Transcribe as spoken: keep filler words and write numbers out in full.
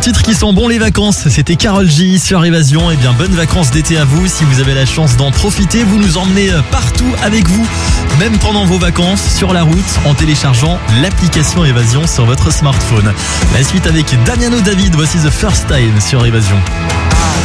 titres qui sont bons les vacances. C'était Karol G sur Évasion. Et bien, bonnes vacances d'été à vous. Si vous avez la chance d'en profiter, vous nous emmenez partout avec vous, même pendant vos vacances, sur la route, en téléchargeant l'application Évasion sur votre smartphone. La suite avec Damiano David. Voici The First Time sur Évasion.